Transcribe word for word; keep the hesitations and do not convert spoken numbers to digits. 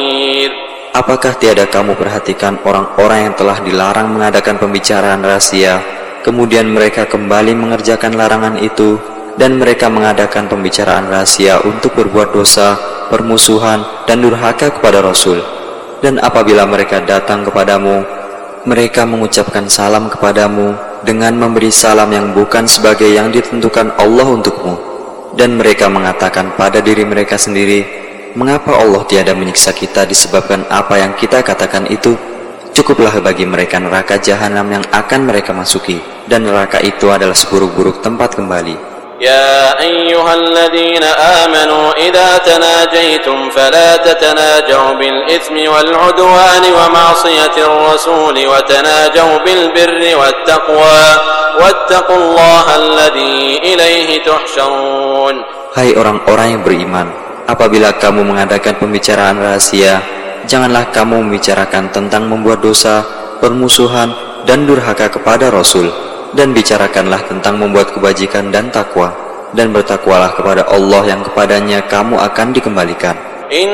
Apakah tiada kamu perhatikan orang-orang yang telah dilarang mengadakan pembicaraan rahasia, kemudian mereka kembali mengerjakan larangan itu, dan mereka mengadakan pembicaraan rahasia untuk berbuat dosa, permusuhan, dan durhaka kepada Rasul. Dan apabila mereka datang kepadamu, mereka mengucapkan salam kepadamu dengan memberi salam yang bukan sebagai yang ditentukan Allah untukmu. Dan mereka mengatakan pada diri mereka sendiri, mengapa Allah tiada menyiksa kita disebabkan apa yang kita katakan itu? Cukuplah bagi mereka neraka jahanam yang akan mereka masuki, dan neraka itu adalah seburuk-buruk tempat kembali. يا أيها الذين آمنوا إذا تناجيتم فلا تتناجوا بالإثم والعدوان ومعصية الرسول وتناجوا بالبر والتقوى واتقوا الله الذي إليه تحشرون. Hai orang-orang yang beriman, apabila kamu mengadakan pembicaraan rahasia, janganlah kamu membicarakan tentang membuat dosa, permusuhan, dan durhaka kepada Rasul. Dan bicarakanlah tentang membuat kebajikan dan takwa, dan bertakwalah kepada Allah yang kepadanya kamu akan dikembalikan.